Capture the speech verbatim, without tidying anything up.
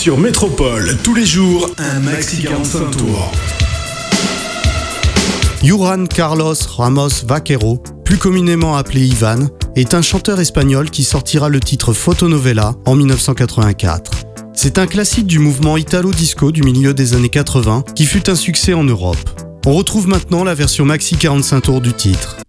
Sur Métropole, tous les jours, un maxi quarante-cinq tours. Juan Carlos Ramos Vaquero, plus communément appelé Ivan, est un chanteur espagnol qui sortira le titre Fotonovela en dix-neuf cent quatre-vingt-quatre. C'est un classique du mouvement italo-disco du milieu des années quatre-vingts qui fut un succès en Europe. On retrouve maintenant la version maxi quarante-cinq tours du titre.